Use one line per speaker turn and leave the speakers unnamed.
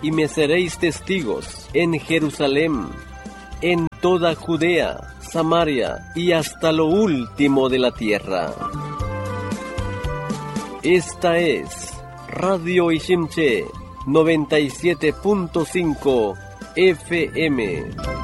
y me seréis testigos en Jerusalén, en toda Judea, Samaria y hasta lo último de la tierra. Esta es Radio Ishimche 97.5 FM.